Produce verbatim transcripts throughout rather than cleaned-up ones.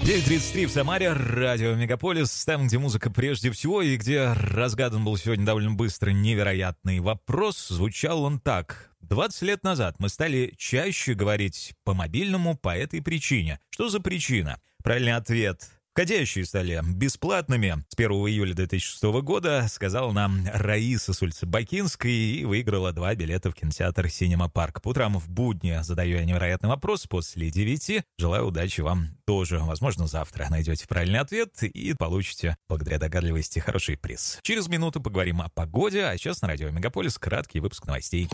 девять тридцать три в Самаре, радио Мегаполис, там, где музыка прежде всего, и где разгадан был сегодня довольно быстро невероятный вопрос. Звучал он так. двадцать лет назад мы стали чаще говорить по мобильному по этой причине. Что за причина? Правильный ответ. Входящие стали бесплатными с первого июля две тысячи шестого года, сказала нам Раиса с улицы Бакинской и выиграла два билета в кинотеатр «Синема Парк». По утрам в будни задаю я невероятный вопрос после девяти. Желаю удачи вам тоже. Возможно, завтра найдете правильный ответ и получите, благодаря догадливости, хороший приз. Через минуту поговорим о погоде, а сейчас на радио Мегаполис краткий выпуск новостей.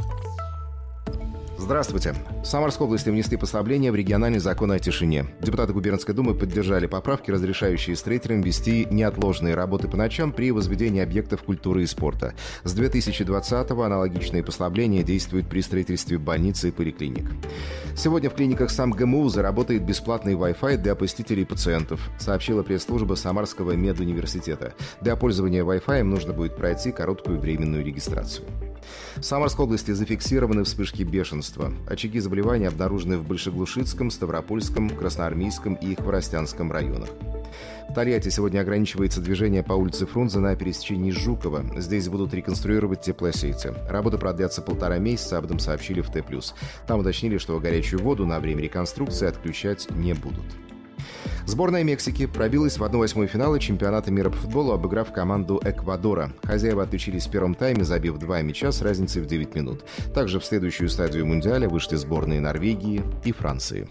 Здравствуйте. В Самарской области внесли послабление в региональный закон о тишине. Депутаты губернской думы поддержали поправки, разрешающие строителям вести неотложные работы по ночам при возведении объектов культуры и спорта. С две тысячи двадцатого аналогичные послабления действуют при строительстве больниц и поликлиник. Сегодня в клиниках СамГМУ заработает бесплатный Wi-Fi для посетителей и пациентов, сообщила пресс-служба Самарского медуниверситета. Для пользования Wi-Fi нужно будет пройти короткую временную регистрацию. В Самарской области зафиксированы вспышки бешенства. Очаги заболевания обнаружены в Большеглушицком, Ставропольском, Красноармейском и Хворостянском районах. В Тольятти сегодня ограничивается движение по улице Фрунзе на пересечении Жукова. Здесь будут реконструировать теплосети. Работы продлятся полтора месяца, об этом сообщили в Т+. Там уточнили, что горячую воду на время реконструкции отключать не будут. Сборная Мексики пробилась в одна восьмая финала чемпионата мира по футболу, обыграв команду Эквадора. Хозяева отличились в первом тайме, забив два мяча с разницей в девять минут. Также в следующую стадию Мундиаля вышли сборные Норвегии и Франции.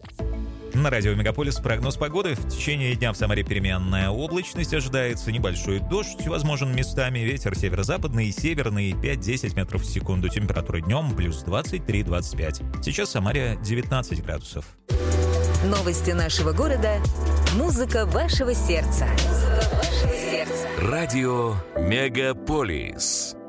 На радио Мегаполис прогноз погоды. В течение дня в Самаре переменная облачность. Ожидается небольшой дождь, возможен местами. Ветер северо-западный и северный пять-десять метров в секунду. Температура днем плюс двадцать три - двадцать пять. Сейчас в Самаре девятнадцать градусов. Новости нашего города. Музыка вашего сердца. Музыка вашего сердца. Радио Мегаполис.